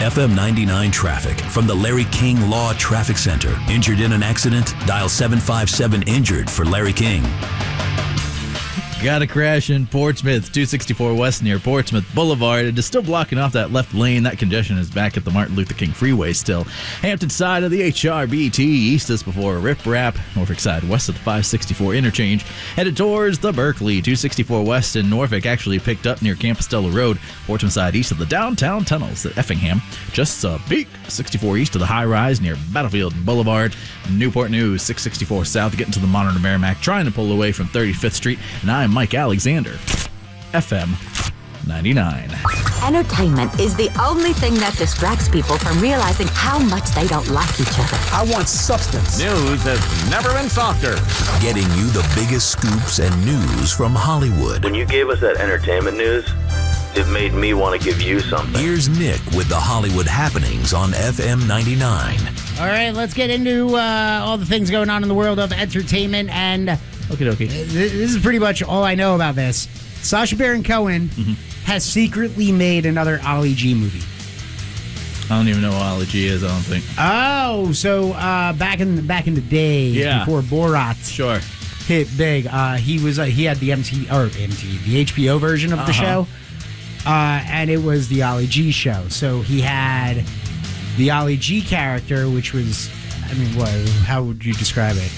FM 99 traffic from the Larry King Law Traffic Center. Injured in an accident? Dial 757-INJURED for Larry King. Got a crash in Portsmouth, 264 West near Portsmouth Boulevard. It is still blocking off that left lane. That congestion is back at the Martin Luther King Freeway still. Hampton side of the HRBT, east is before Rip Rap. Norfolk side west of the 564 interchange. Headed towards the Berkeley, 264 West in Norfolk. Actually picked up near Campostella Road. Portsmouth side east of the downtown tunnels at Effingham. Just a peak, 64 east of the high rise near Battlefield Boulevard. Newport News, 664 south, getting to the modern Merrimack, trying to pull away from 35th Street. And I'm Mike Alexander, FM 99. Entertainment is the only thing that distracts people from realizing how much they don't like each other. I want substance. News has never been softer. Getting you the biggest scoops and news from Hollywood. When you gave us that entertainment news, it made me want to give you something. Here's Nick with the Hollywood happenings on FM 99. All right, let's get into all the things going on in the world of entertainment. And Okay. this is pretty much all I know about this. Sacha Baron Cohen has secretly made another Ali G movie. I don't even know what Ali G is, I don't think. Oh, so back in the day, before Borat Sure. hit big, he had the the HBO version of the show, and it was the Ali G show. So he had the Ali G character, which was, how would you describe it?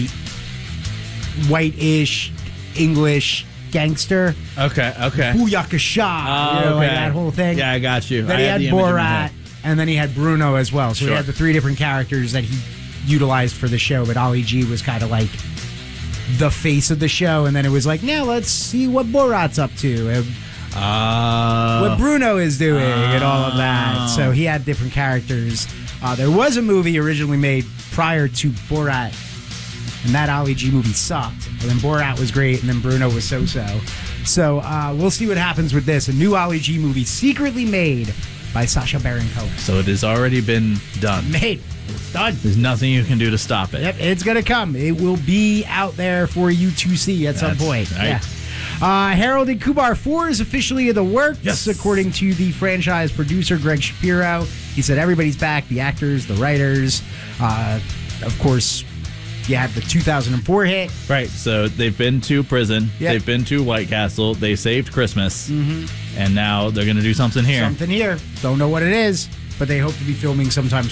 White-ish English gangster. Okay. Booyakasha. Like that whole thing. Yeah, I got you. Then he had Borat, and then he had Bruno as well. So Sure. he had the three different characters that he utilized for the show, but Ali G was kind of like the face of the show, and then it was like, now let's see what Borat's up to, and what Bruno is doing, and all of that. So he had different characters. There was a movie originally made prior to Borat, and that Ali G movie sucked. And then Borat was great, and then Bruno was so-so. So we'll see what happens with this. A new Ali G movie secretly made by Sacha Baron Cohen. So it has already been done. Made. It's done. There's nothing you can do to stop it. Yep, it's going to come. It will be out there for you to see at some point. Right. Yeah. Harold and Kumar 4 is officially in the works, Yes. according to the franchise producer, Greg Shapiro. He said everybody's back, the actors, the writers. Of course, you had the 2004 hit. Right, so they've been to prison. Yep. They've been to White Castle. They saved Christmas. And now they're going to do something here. Something here. Don't know what it is, but they hope to be filming sometime